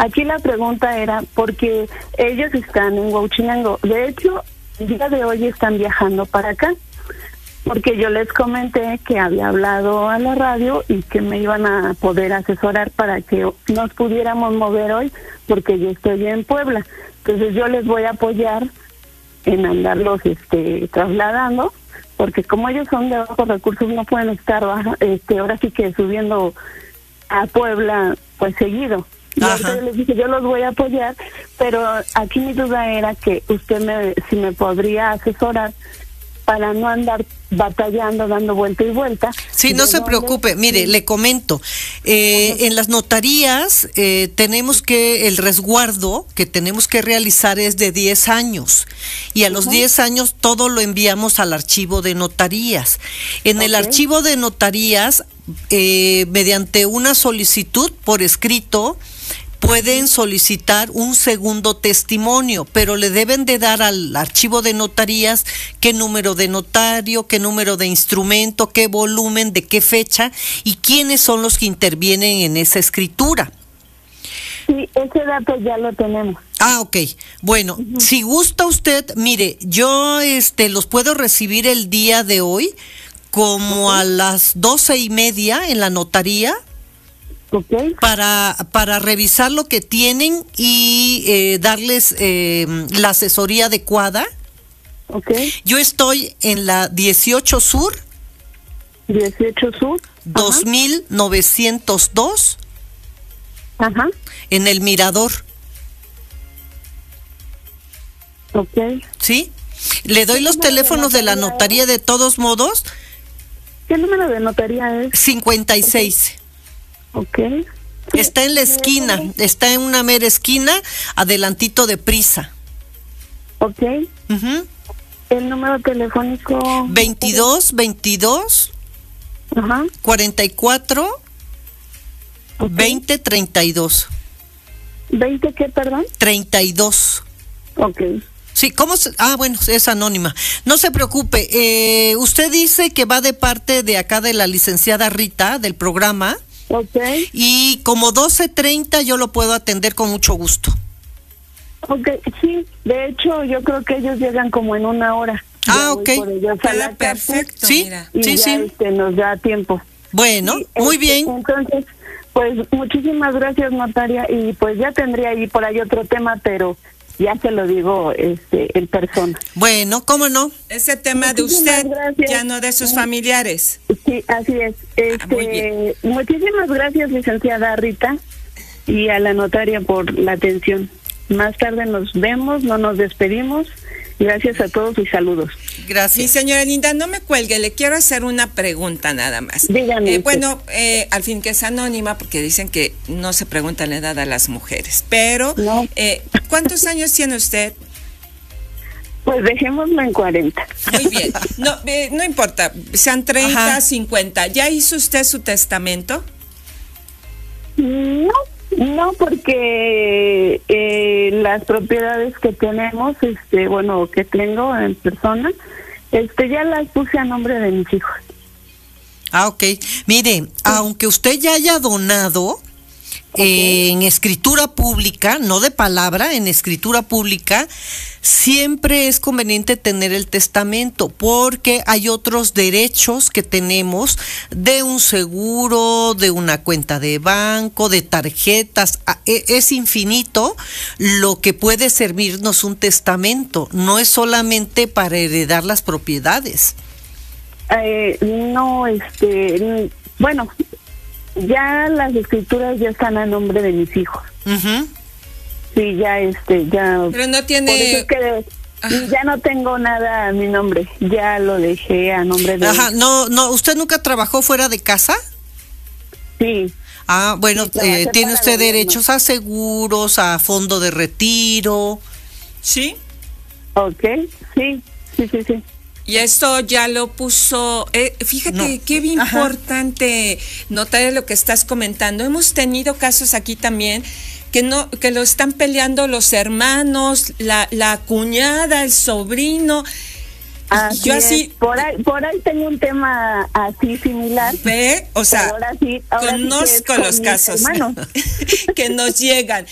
Aquí la pregunta era porque ellos están en Huauchinango. De hecho, el día de hoy están viajando para acá, porque yo les comenté que había hablado a la radio y que me iban a poder asesorar para que nos pudiéramos mover hoy, porque yo estoy en Puebla. Entonces yo les voy a apoyar en andarlos trasladando, porque como ellos son de bajos recursos no pueden estar ahora sí que subiendo a Puebla pues seguido. Y entonces yo les dije, yo los voy a apoyar, pero aquí mi duda era que usted si me podría asesorar para no andar batallando, dando vuelta y vuelta. Sí, no se preocupe, mire, le comento, en las notarías tenemos que, el resguardo que tenemos que realizar es de 10 años, y a los 10 años todo lo enviamos al archivo de notarías. En el archivo de notarías, mediante una solicitud por escrito, pueden solicitar un segundo testimonio, pero le deben de dar al archivo de notarías qué número de notario, qué número de instrumento, qué volumen, de qué fecha y quiénes son los que intervienen en esa escritura. Sí, ese dato ya lo tenemos. Ah, ok. Bueno, si gusta usted, mire, yo los puedo recibir el día de hoy como a las 12:30 en la notaría. Okay. Para revisar lo que tienen y darles la asesoría adecuada. Okay. Yo estoy en la 18 Sur. 18 Sur. 2902. Ajá. En el Mirador. Okay. ¿Sí? Le doy los teléfonos de la notaría de todos modos. ¿Qué número de notaría es? 56. Okay. Está en la esquina, está en una mera esquina, adelantito de Prisa. Okay. El número telefónico 22 Ajá. 44 20 32. ¿20 qué, perdón? 32. Okay. Sí, ¿cómo se...? Bueno, es anónima. No se preocupe. Usted dice que va de parte de acá de la licenciada Rita, del programa. Okay. Y como 12:30 yo lo puedo atender con mucho gusto. Okay, sí. De hecho, yo creo que ellos llegan como en una hora. Okay. Perfecto. Sí, mira. Y sí, ya, sí. Nos da tiempo. Bueno, Sí, muy bien. Entonces, pues muchísimas gracias, notaria, y pues ya tendría ahí por ahí otro tema, pero ya se lo digo en persona. Bueno, ¿cómo no? Ese tema de Muchísimas usted, gracias. ya no de sus familiares. Sí, así es. Muy bien. Muchísimas gracias, licenciada Rita, y a la notaria por la atención. Más tarde nos vemos, no nos despedimos. Gracias a todos y saludos. Gracias. Mi señora linda, no me cuelgue, le quiero hacer una pregunta nada más. Dígame. Bueno, al fin que es anónima, porque dicen que no se pregunta la edad a las mujeres, pero No. ¿Cuántos años tiene usted? Pues dejémoslo en 40. Muy bien, no importa, sean 30, Ajá. 50. ¿Ya hizo usted su testamento? No, porque las propiedades que tenemos, que tengo en persona, ya las puse a nombre de mis hijos. Ok. Mire, aunque usted ya haya donado en escritura pública, no de palabra, en escritura pública, siempre es conveniente tener el testamento, porque hay otros derechos que tenemos de un seguro, de una cuenta de banco, de tarjetas. Es infinito lo que puede servirnos un testamento, no es solamente para heredar las propiedades. Bueno, ya las escrituras ya están a nombre de mis hijos. Sí, ya Pero no tiene... Por eso es que ya no tengo nada a mi nombre, ya lo dejé a nombre de... Ajá, no, ¿usted nunca trabajó fuera de casa? Sí. Bueno, Sí, trabajé tiene para usted gobierno. derechos a seguros, a fondo de retiro. ¿Sí? Okay, sí. Y esto ya lo puso, fíjate, No. qué importante notar lo que estás comentando. Hemos tenido casos aquí también que lo están peleando los hermanos, la cuñada, el sobrino. Así Yo es. así, Por ahí tengo un tema así similar. ve, o sea, Pero ahora sí que es conozco con los mis casos hermanos. que nos llegan.